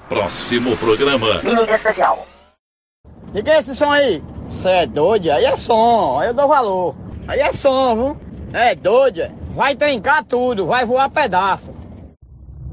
Próximo programa. Mídia especial. Diga esse som aí. Cê é doido? Aí é som, aí eu dou valor. Aí é som, viu? É doido, vai trincar tudo, vai voar pedaço.